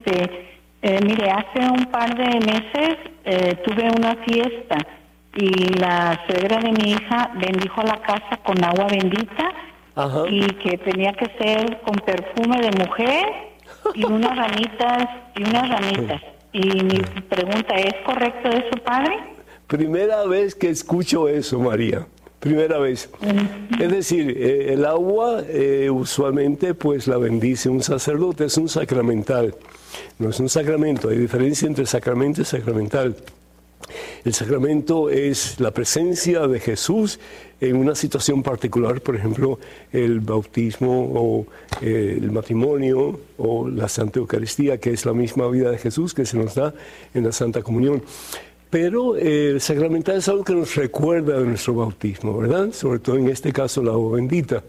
Mire, hace un par de meses tuve una fiesta y la suegra de mi hija bendijo la casa con agua bendita. Ajá. Y que tenía que ser con perfume de mujer y unas ramitas. Y mi pregunta, ¿es correcto eso, padre? Primera vez que escucho eso, María. Primera vez. Es decir, el agua usualmente pues la bendice un sacerdote, es un sacramental. No es un sacramento, hay diferencia entre sacramento y sacramental. El sacramento es la presencia de Jesús en una situación particular, por ejemplo, el bautismo o el matrimonio o la Santa Eucaristía, que es la misma vida de Jesús que se nos da en la Santa Comunión. Pero el sacramental es algo que nos recuerda de nuestro bautismo, ¿verdad? Sobre todo en este caso la agua bendita.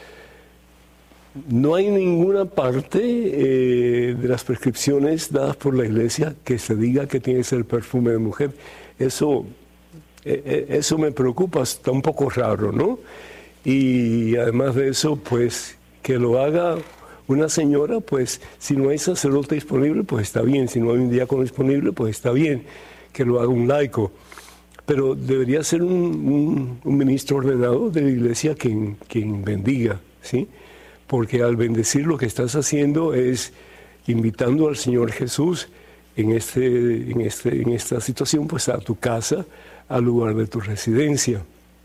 No hay ninguna parte de las prescripciones dadas por la Iglesia que se diga que tiene que ser perfume de mujer. Eso me preocupa, está un poco raro, ¿no? Y además de eso, pues que lo haga una señora, pues si no hay sacerdote disponible, pues está bien. Si no hay un diácono disponible, pues está bien que lo haga un laico. Pero debería ser un ministro ordenado de la Iglesia quien bendiga, ¿sí? Porque al bendecir lo que estás haciendo es invitando al Señor Jesús en esta situación, pues a tu casa, al lugar de tu residencia.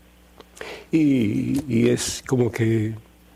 Y es como que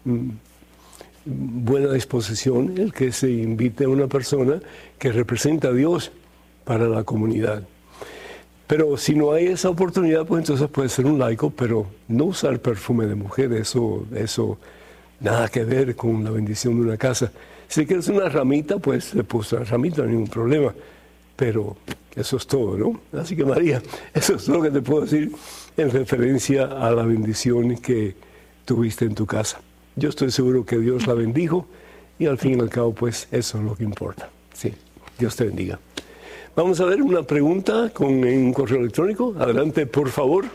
buena disposición el que se invite a una persona que representa a Dios para la comunidad. Pero si no hay esa oportunidad, pues entonces puede ser un laico, pero no usar perfume de mujer, eso nada que ver con la bendición de una casa. Si quieres una ramita, pues le puso una ramita, no hay ningún problema. Pero eso es todo, ¿no? Así que María, eso es todo lo que te puedo decir en referencia a la bendición que tuviste en tu casa. Yo estoy seguro que Dios la bendijo y al fin y al cabo, pues eso es lo que importa. Sí, Dios te bendiga. Vamos a ver una pregunta en un correo electrónico. Adelante, por favor.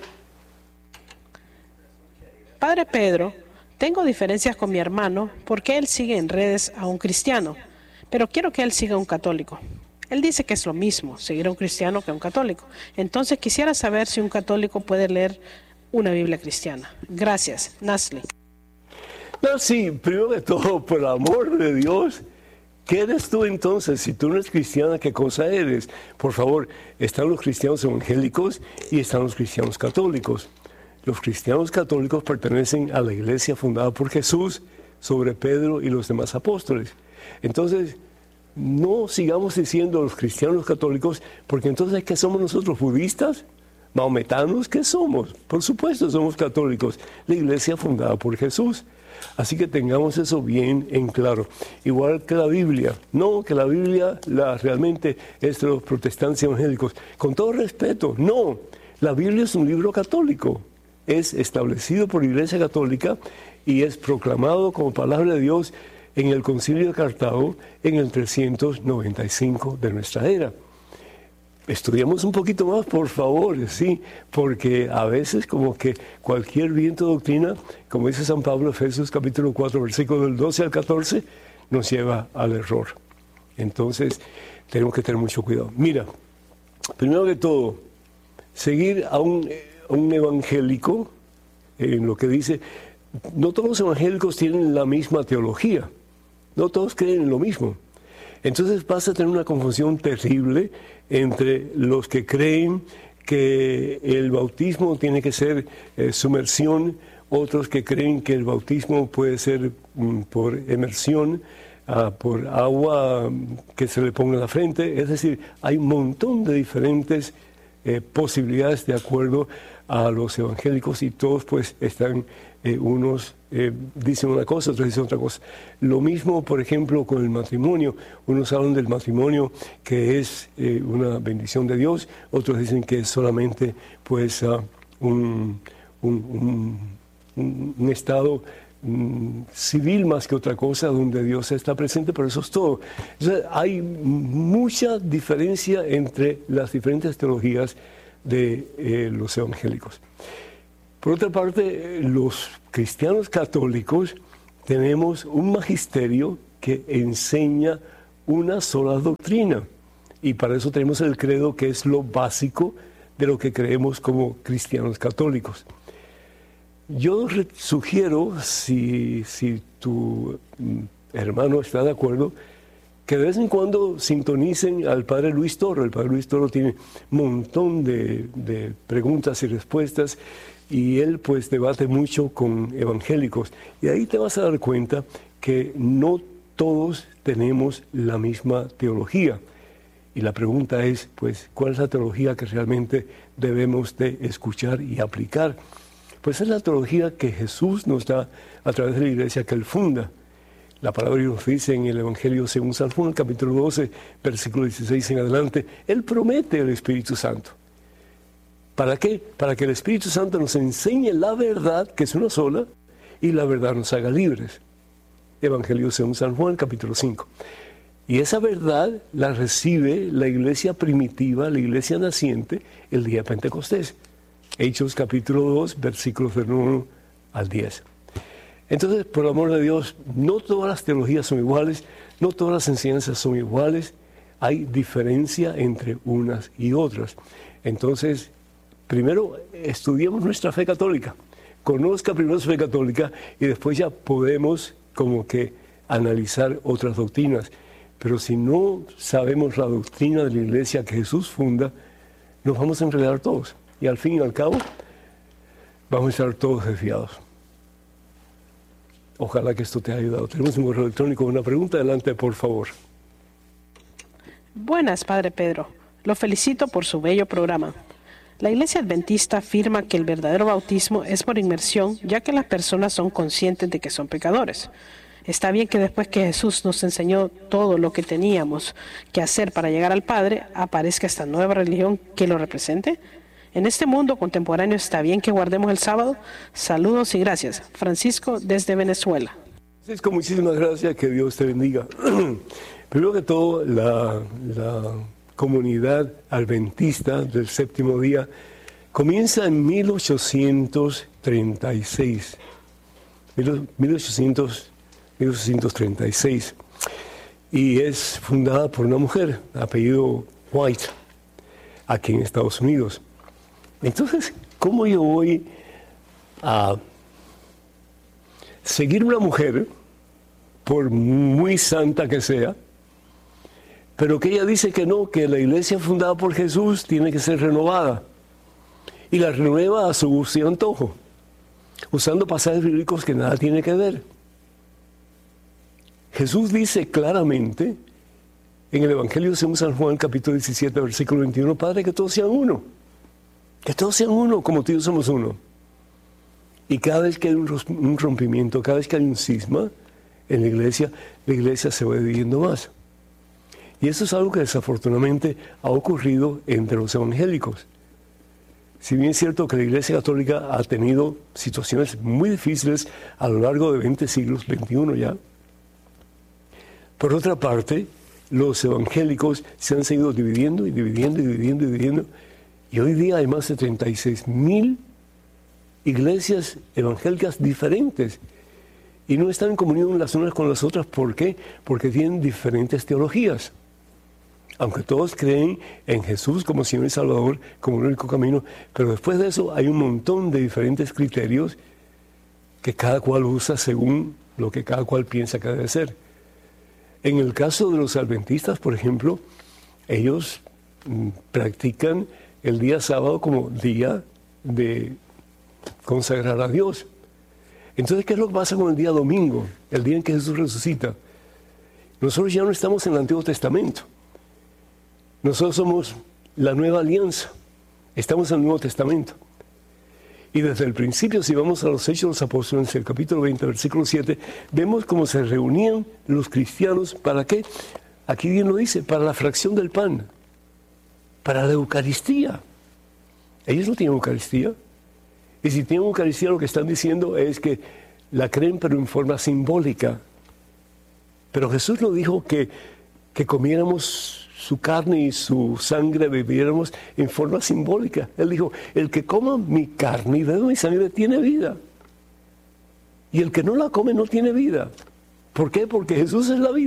Padre Pedro, tengo diferencias con mi hermano porque él sigue en redes a un cristiano, pero quiero que él siga a un católico. Él dice que es lo mismo, seguir a un cristiano que a un católico. Entonces quisiera saber si un católico puede leer una Biblia cristiana. Gracias, Nasli. No, sí, primero de todo, por el amor de Dios, ¿qué eres tú entonces? Si tú no eres cristiana, ¿qué cosa eres? Por favor, están los cristianos evangélicos y están los cristianos católicos. Los cristianos católicos pertenecen a la iglesia fundada por Jesús sobre Pedro y los demás apóstoles. Entonces, no sigamos diciendo los cristianos católicos, porque entonces, ¿qué somos nosotros? ¿Budistas? ¿Mahometanos? ¿Qué somos? Por supuesto, somos católicos, la iglesia fundada por Jesús. Así que tengamos eso bien en claro. Igual que la Biblia. No, que la Biblia realmente es de los protestantes evangélicos. Con todo respeto, no. La Biblia es un libro católico. Es establecido por la Iglesia Católica y es proclamado como palabra de Dios en el Concilio de Cartago en el 395 de nuestra era. Estudiamos un poquito más, por favor, sí, porque a veces como que cualquier viento de doctrina, como dice San Pablo, Efesios capítulo 4, versículos del 12 al 14, nos lleva al error. Entonces, tenemos que tener mucho cuidado. Mira, primero que todo, seguir a un evangélico en lo que dice, no todos los evangélicos tienen la misma teología, no todos creen en lo mismo. Entonces vas a tener una confusión terrible entre los que creen que el bautismo tiene que ser sumersión, otros que creen que el bautismo puede ser por emersión, por agua que se le ponga en la frente. Es decir, hay un montón de diferentes posibilidades de acuerdo a los evangélicos y todos pues están, unos dicen una cosa, otros dicen otra cosa. Lo mismo, por ejemplo, con el matrimonio. Unos hablan del matrimonio que es una bendición de Dios, otros dicen que es solamente pues un estado civil más que otra cosa donde Dios está presente, pero eso es todo. Entonces, hay mucha diferencia entre las diferentes teologías de los evangélicos. Por otra parte, los cristianos católicos tenemos un magisterio que enseña una sola doctrina. Y para eso tenemos el credo, que es lo básico de lo que creemos como cristianos católicos. Yo sugiero, si tu hermano está de acuerdo, que de vez en cuando sintonicen al padre Luis Toro. El padre Luis Toro tiene un montón de preguntas y respuestas, y él pues debate mucho con evangélicos. Y ahí te vas a dar cuenta que no todos tenemos la misma teología. Y la pregunta es, pues, ¿cuál es la teología que realmente debemos de escuchar y aplicar? Pues es la teología que Jesús nos da a través de la iglesia que Él funda. La palabra nos dice en el Evangelio según San Juan, capítulo 12, versículo 16 en adelante, Él promete el Espíritu Santo. ¿Para qué? Para que el Espíritu Santo nos enseñe la verdad, que es una sola, y la verdad nos haga libres. Evangelio según San Juan, capítulo 5. Y esa verdad la recibe la iglesia primitiva, la iglesia naciente, el día de Pentecostés. Hechos capítulo 2, versículos del 1 al 10. Entonces, por el amor de Dios, no todas las teologías son iguales, no todas las enseñanzas son iguales, hay diferencia entre unas y otras. Entonces, primero estudiemos nuestra fe católica, conozca primero su fe católica y después ya podemos como que analizar otras doctrinas. Pero si no sabemos la doctrina de la iglesia que Jesús funda, nos vamos a enredar todos. Y al fin y al cabo, vamos a estar todos desviados. Ojalá que esto te haya ayudado. Tenemos un correo electrónico con una pregunta. Adelante, por favor. Buenas, Padre Pedro. Lo felicito por su bello programa. La Iglesia Adventista afirma que el verdadero bautismo es por inmersión, ya que las personas son conscientes de que son pecadores. Está bien que después que Jesús nos enseñó todo lo que teníamos que hacer para llegar al Padre, aparezca esta nueva religión que lo represente. En este mundo contemporáneo, ¿está bien que guardemos el sábado? Saludos y gracias. Francisco, desde Venezuela. Francisco, muchísimas gracias. Que Dios te bendiga. Primero que todo, la comunidad adventista del séptimo día comienza en 1836. 1836. Y es fundada por una mujer, apellido White, aquí en Estados Unidos. Entonces, ¿cómo yo voy a seguir una mujer, por muy santa que sea, pero que ella dice que no, que la iglesia fundada por Jesús tiene que ser renovada? Y la renueva a su gusto y antojo, usando pasajes bíblicos que nada tiene que ver. Jesús dice claramente en el Evangelio según San Juan, capítulo 17, versículo 21, Padre, que todos sean uno. Que todos sean uno, como tú y yo somos uno. Y cada vez que hay un rompimiento, cada vez que hay un cisma en la iglesia se va dividiendo más. Y eso es algo que desafortunadamente ha ocurrido entre los evangélicos. Si bien es cierto que la Iglesia Católica ha tenido situaciones muy difíciles a lo largo de 20 siglos, 21 ya, por otra parte, los evangélicos se han seguido dividiendo y dividiendo y dividiendo y dividiendo. Y hoy día hay más de 36,000 iglesias evangélicas diferentes. Y no están en comunión las unas con las otras. ¿Por qué? Porque tienen diferentes teologías. Aunque todos creen en Jesús como Señor y Salvador, como el único camino, pero después de eso hay un montón de diferentes criterios que cada cual usa según lo que cada cual piensa que debe ser. En el caso de los adventistas, por ejemplo, ellos practican el día sábado como día de consagrar a Dios. Entonces, ¿qué es lo que pasa con el día domingo, el día en que Jesús resucita? Nosotros ya no estamos en el Antiguo Testamento. Nosotros somos la nueva alianza. Estamos en el Nuevo Testamento. Y desde el principio, si vamos a los Hechos de los Apóstoles, el capítulo 20, versículo 7, vemos cómo se reunían los cristianos. ¿Para qué? Aquí bien lo dice, para la fracción del pan, para la Eucaristía. Ellos no tienen Eucaristía. Y si tienen Eucaristía, lo que están diciendo es que la creen, pero en forma simbólica. Pero Jesús no dijo que comiéramos su carne y su sangre, bebiéramos en forma simbólica. Él dijo, el que coma mi carne y beba mi sangre tiene vida. Y el que no la come no tiene vida. ¿Por qué? Porque Jesús es la vida.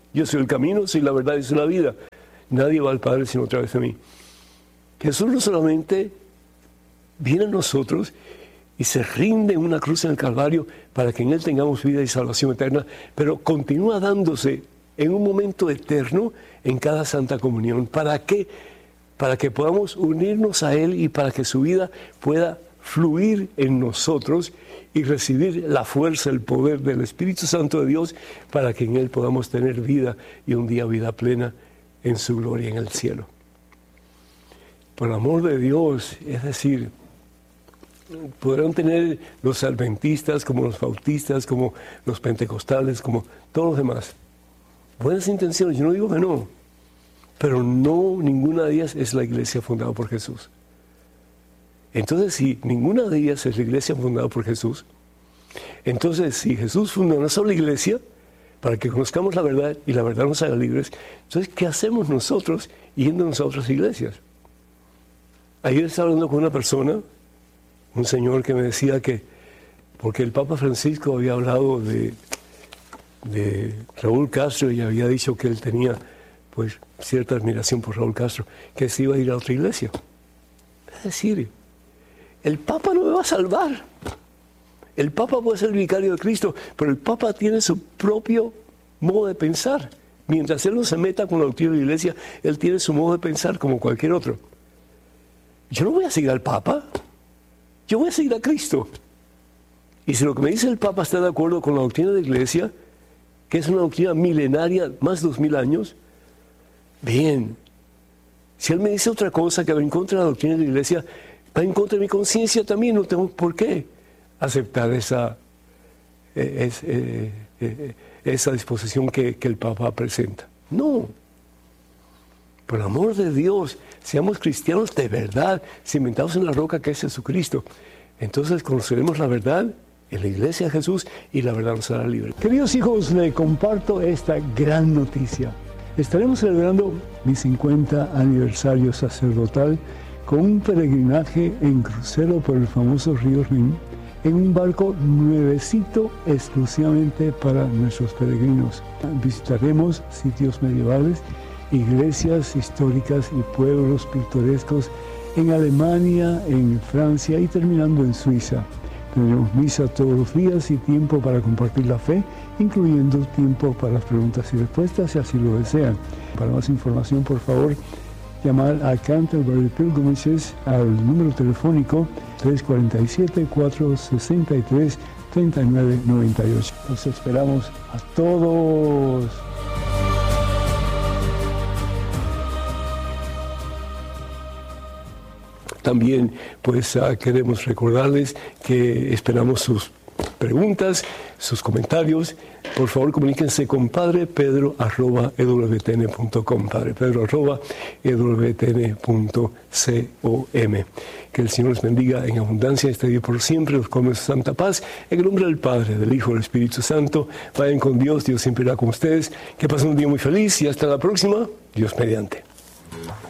Yo soy el camino, soy la verdad y soy la vida. Nadie va al Padre sino a través de mí. Jesús no solamente viene a nosotros y se rinde en una cruz en el Calvario para que en Él tengamos vida y salvación eterna, pero continúa dándose en un momento eterno en cada Santa Comunión. ¿Para qué? Para que podamos unirnos a Él y para que su vida pueda fluir en nosotros y recibir la fuerza, el poder del Espíritu Santo de Dios para que en Él podamos tener vida y un día vida plena en su gloria en el cielo. Por el amor de Dios, es decir, podrán tener los adventistas, como los bautistas, como los pentecostales, como todos los demás buenas intenciones, yo no digo que no, pero no ninguna de ellas es la iglesia fundada por Jesús. Entonces, si ninguna de ellas es la iglesia fundada por Jesús, entonces si Jesús fundó una sola iglesia para que conozcamos la verdad y la verdad nos haga libres, entonces ¿qué hacemos nosotros yéndonos a otras iglesias? Ayer estaba hablando con una persona, un señor que me decía que, porque el Papa Francisco había hablado de Raúl Castro y había dicho que él tenía pues cierta admiración por Raúl Castro, que se iba a ir a otra iglesia. Es decir, el Papa no me va a salvar. El Papa puede ser el vicario de Cristo, pero el Papa tiene su propio modo de pensar. Mientras él no se meta con la doctrina de la iglesia, él tiene su modo de pensar como cualquier otro. Yo no voy a seguir al Papa, yo voy a seguir a Cristo. Y si lo que me dice el Papa está de acuerdo con la doctrina de la iglesia, que es una doctrina milenaria, más de 2000 años, bien. Si él me dice otra cosa que va en contra de la doctrina de la iglesia, va en contra de mi conciencia también, no tengo por qué aceptar esa disposición que el Papa presenta. No. Por el amor de Dios, seamos cristianos de verdad, cimentados en la roca que es Jesucristo. Entonces conoceremos la verdad en la iglesia de Jesús y la verdad nos hará libre. Queridos hijos, les comparto esta gran noticia. Estaremos celebrando mi 50 aniversario sacerdotal con un peregrinaje en crucero por el famoso río Rin, en un barco nuevecito exclusivamente para nuestros peregrinos. Visitaremos sitios medievales, iglesias históricas y pueblos pintorescos en Alemania, en Francia y terminando en Suiza. Tendremos misa todos los días y tiempo para compartir la fe, incluyendo tiempo para las preguntas y respuestas, si así lo desean. Para más información, por favor, llamar a Canterbury Pilgrimages al número telefónico 347-463-3998. Los esperamos a todos. También pues queremos recordarles que esperamos sus preguntas, sus comentarios. Por favor, comuníquense con padrepedro@ewtn.com, padrepedro@ewtn.com. Que el Señor les bendiga en abundancia, este día por siempre, los come su santa paz. En el nombre del Padre, del Hijo y del Espíritu Santo, vayan con Dios, Dios siempre irá con ustedes. Que pasen un día muy feliz y hasta la próxima, Dios mediante.